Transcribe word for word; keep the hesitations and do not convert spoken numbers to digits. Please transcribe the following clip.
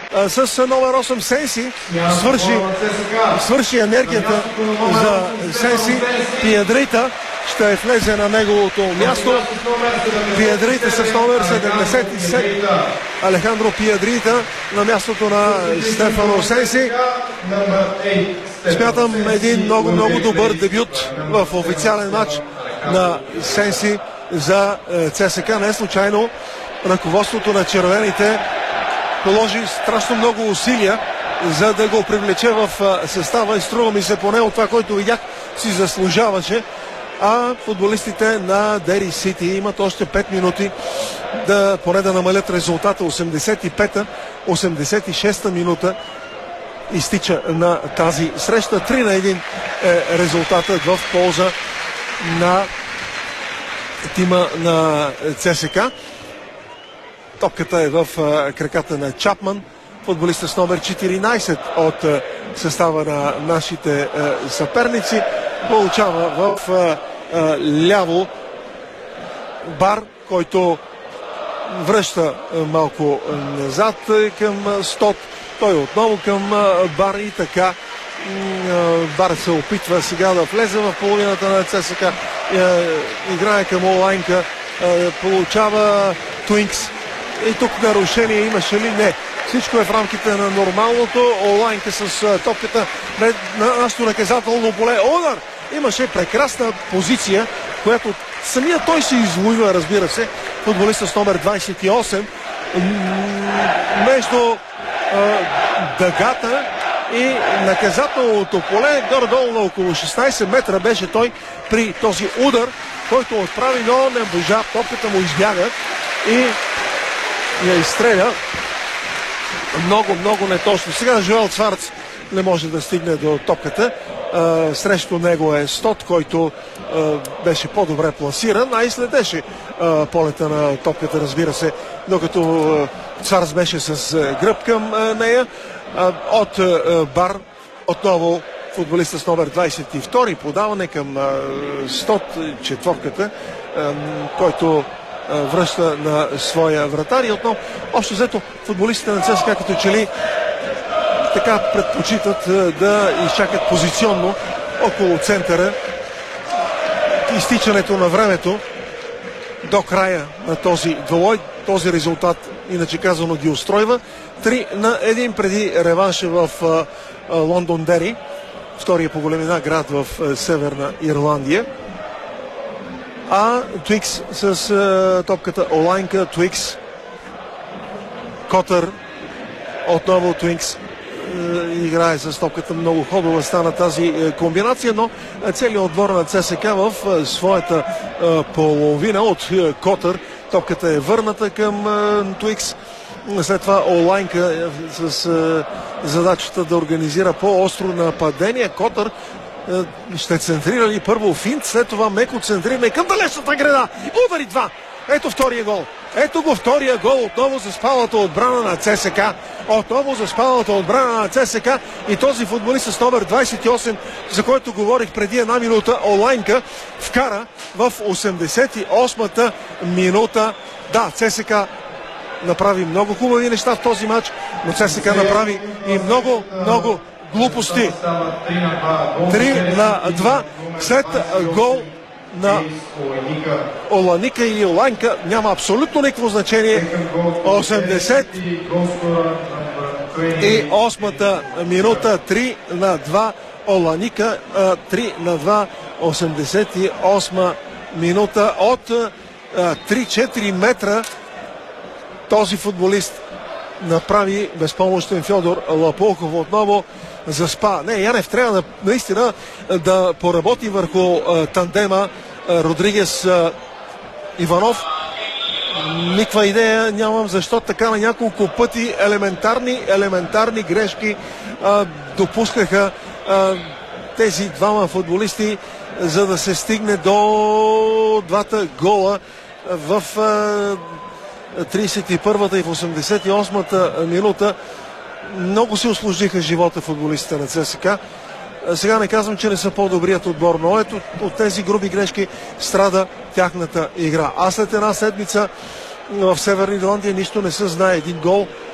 с номер осем Сенси. Свърши, свърши енергията за Сенси. Пиедрита ще влезе на неговото място. Пиедрита с номер седемдесет и седем. Алехандро Пиедрита на мястото на Стефано Сенси. Смятам един много, много добър дебют в официален матч на Сенси за ЦСКА. Не случайно ръководството на червените положи страшно много усилия, за да го привлече в състава и струва ми се, поне от това, което видях, си заслужаваше. А футболистите на Дери Сити имат още пет минути да поне да намалят резултата. осемдесет и пета осемдесет и шеста минута изтича на тази среща. три на едно е резултатът в полза на тима на ЦСКА. Топката е в краката на Чапман, футболиста с номер четиринайсет от състава на нашите съперници. Получава в ляво Бар, който връща малко назад към Стот. Той отново към Бар и така Бар се опитва сега да влезе в половината на ЦСКА. Играе към Олайнка, получава Твинкс. И тук нарушение имаше ли? Не. Всичко е в рамките на нормалното. Олайнка с топката на нашето наказателно поле. Удар! Имаше прекрасна позиция, която самия той се излуива, разбира се. Футболиста с номер двайсет и осем. Между дъгата и наказателното поле, горе-долу на около шестнайсет метра беше той при този удар, който отправи, но не бежа. Топката му избяга и я изстреля много, много неточно. Сега Жоел Цварц не може да стигне до топката. А, срещу него е Стот, който а, беше по-добре пласиран, а и следеше а, полета на топката, разбира се, докато а, Цварц беше с а, гръб към а, нея. А, от а, Бар отново футболиста с номер двайсет и втори, подаване към а, Стот, четворката, а, който връща на своя вратар и отново, общо взето, футболистите на ЦСКА като че ли така предпочитат да изчакат позиционно около центъра изтичането на времето до края на този двобой. Този резултат, иначе казано, ги устройва. три на едно преди реванша в Лондон Дери, втория по големина град в Северна Ирландия. А Твикс с а, топката Олайнка, Твикс, Котър, отново Твикс играе с топката. Много ходова стана тази а, комбинация, но целият отбор на ЦСКА в а, своята а, половина от а, Котър. Топката е върната към а, Твикс. След това Олайнка с а, задачата да организира по-остро нападение. Котър ще центрира ли първо финт, след това меко центриране към далечната града. Удари два. Ето втория гол. Ето го втория гол. Отново за спалата отбрана на ЦСКА. Отново за спалата отбрана на ЦСКА. И този футболист с номер двайсет и осем, за който говорих преди една минута, Олайнка, вкара в осемдесет и осмата минута. Да, ЦСКА направи много хубави неща в този матч, но ЦСКА направи и много, много глупости. три на два след гол на Оланика или Оланка, няма абсолютно никакво значение. осемдесет и осмата минута, три на два Оланика, три на два, осемдесет и осма минута. От три-четири метра този футболист направи безпомощен Фьодор Лапулков. Отново заспа. Не, Янев трябва да, наистина да поработи върху а, тандема а, Родригес а, Иванов. Никаква идея нямам защо така на няколко пъти елементарни, елементарни грешки а, допускаха а, тези двама футболисти, за да се стигне до двата гола в а, трийсет и първата и в осемдесет и осмата минута. Много се усложниха живота футболистите на ЦСКА. Сега не казвам, че не са по-добрият отбор, но ето от тези груби грешки страда тяхната игра. А след една седмица в Северна Ирландия нищо не се знае. Един гол